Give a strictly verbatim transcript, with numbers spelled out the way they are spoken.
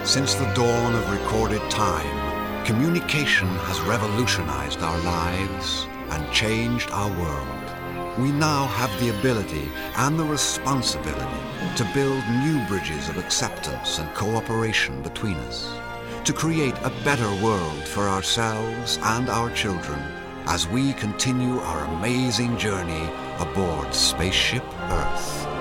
Since the dawn of recorded time, communication has revolutionized our lives and changed our world. We now have the ability and the responsibility to build new bridges of acceptance and cooperation between us, to create a better world for ourselves and our children as we continue our amazing journey aboard Spaceship Earth.